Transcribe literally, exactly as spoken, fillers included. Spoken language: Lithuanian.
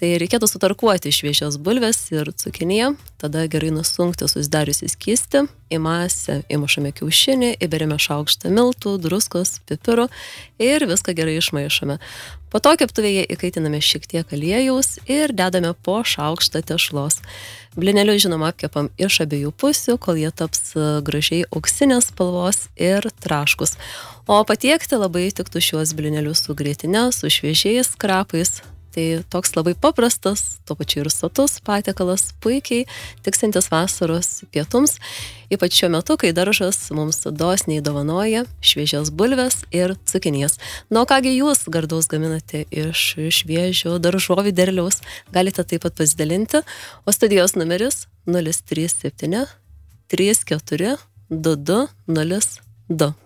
Tai reikėtų sutarkuoti šviežias bulves ir cukiniją, tada gerai nusunkti susidariusi skystį, į masę įmušame kiaušinį, įberiame šaukštą miltų, druskos, pipirų ir viską gerai išmaišome. Po to keptuvėje įkaitiname šiek tiek aliejaus ir dedame po šaukštą tešlos. Blinelius žinoma apkepam iš abiejų pusių, kol jie taps gražiai auksinės spalvos ir traškus. O patiekti labai tiktų šiuos blinelius su grietine, su šviežiais krapais. Tai toks labai paprastas, tuo pačiu ir sotus patiekalas, puikiai tiksintis vasaros pietums, ypač šiuo metu, kai daržas mums dosniai dovanoja šviežias bulves ir cukinijas. Na, o kągi jūs gardaus gaminate iš šviežio daržovių derliaus, galite taip pat pasidalinti, o studijos numeris nulis trys septyni trys keturi du du nulis du.